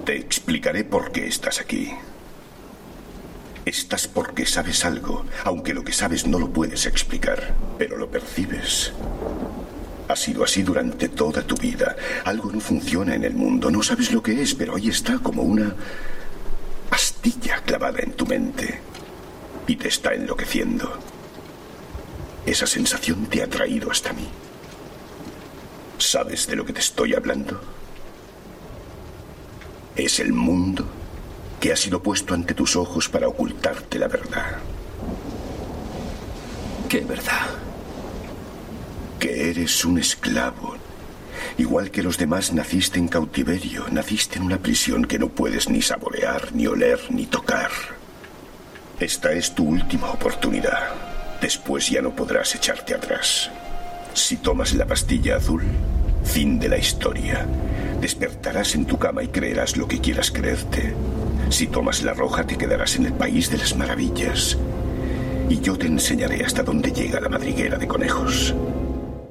Te explicaré por qué estás aquí. Estás porque sabes algo, aunque lo que sabes no lo puedes explicar, pero lo percibes. Ha sido así durante toda tu vida. Algo no funciona en el mundo, no sabes lo que es, pero ahí está como una astilla clavada en tu mente y te está enloqueciendo. Esa sensación te ha traído hasta mí. ¿Sabes de lo que te estoy hablando? Es el mundo que ha sido puesto ante tus ojos para ocultarte la verdad. ¿Qué verdad? Que eres un esclavo. Igual que los demás, naciste en cautiverio, naciste en una prisión que no puedes ni saborear, ni oler, ni tocar. Esta es tu última oportunidad. Después ya no podrás echarte atrás. Si tomas la pastilla azul, fin de la historia. Despertarás en tu cama y creerás lo que quieras creerte. Si tomas la roja, te quedarás en el país de las maravillas. Y yo te enseñaré hasta dónde llega la madriguera de conejos.